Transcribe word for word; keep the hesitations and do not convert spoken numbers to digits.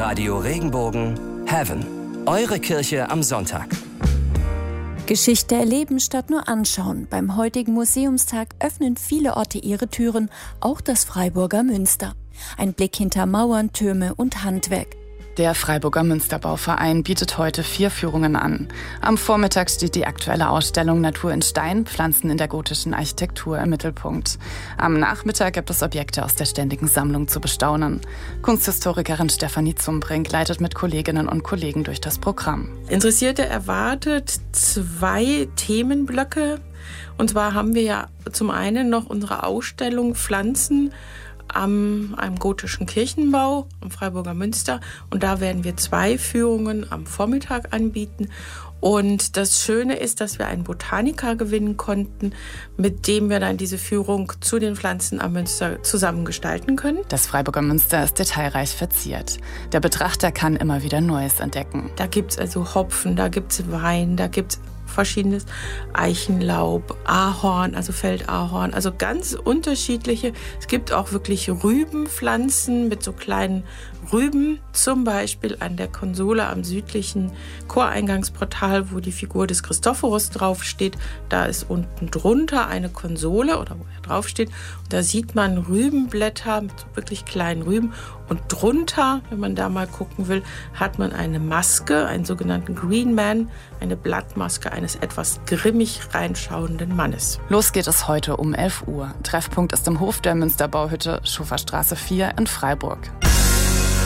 Radio Regenbogen Heaven. Eure Kirche am Sonntag. Geschichte erleben statt nur anschauen. Beim heutigen Museumstag öffnen viele Orte ihre Türen, auch das Freiburger Münster. Ein Blick hinter Mauern, Türme und Handwerk. Der Freiburger Münsterbauverein bietet heute vier Führungen an. Am Vormittag steht die aktuelle Ausstellung Natur in Stein, Pflanzen in der gotischen Architektur im Mittelpunkt. Am Nachmittag gibt es Objekte aus der ständigen Sammlung zu bestaunen. Kunsthistorikerin Stefanie Zumbrink leitet mit Kolleginnen und Kollegen durch das Programm. Interessierte erwartet zwei Themenblöcke. Und zwar haben wir ja zum einen noch unsere Ausstellung Pflanzen am einem gotischen Kirchenbau am Freiburger Münster. Und da werden wir zwei Führungen am Vormittag anbieten. Und das Schöne ist, dass wir einen Botaniker gewinnen konnten, mit dem wir dann diese Führung zu den Pflanzen am Münster zusammen gestalten können. Das Freiburger Münster ist detailreich verziert. Der Betrachter kann immer wieder Neues entdecken. Da gibt es also Hopfen, da gibt es Wein, da gibt es verschiedenes Eichenlaub, Ahorn, also Feldahorn, also ganz unterschiedliche. Es gibt auch wirklich Rübenpflanzen mit so kleinen Rüben, zum Beispiel an der Konsole am südlichen Choreingangsportal, wo die Figur des Christophorus draufsteht. Da ist unten drunter eine Konsole oder wo er draufsteht. Und da sieht man Rübenblätter mit so wirklich kleinen Rüben. Und drunter, wenn man da mal gucken will, hat man eine Maske, einen sogenannten Green Man, eine Blattmaske eines etwas grimmig reinschauenden Mannes. Los geht es heute um elf Uhr. Treffpunkt ist im Hof der Münsterbauhütte, Schufferstraße vier in Freiburg.